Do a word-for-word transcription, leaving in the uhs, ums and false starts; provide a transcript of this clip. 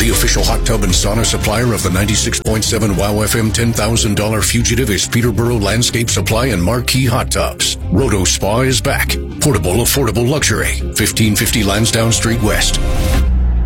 The official hot tub and sauna supplier of the ninety-six point seven WOW F M ten thousand dollars Fugitive is Peterborough Landscape Supply and Marquee Hot Tubs. Roto Spa is back. Portable, affordable luxury. fifteen fifty Lansdowne Street West.